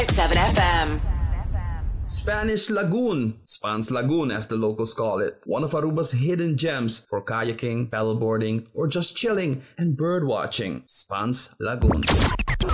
7FM. Spanish Lagoon, Spans Lagoon as the locals call it, one of Aruba's hidden gems for kayaking, paddleboarding, or just chilling and bird watching. Spans Lagoon.